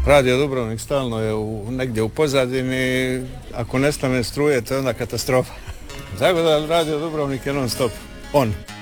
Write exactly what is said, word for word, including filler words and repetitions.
Radio Dubrovnik stalno je u, negdje u pozadini, ako nestane struje to je onda katastrofa. Tako da Radio Dubrovnik je non stop on.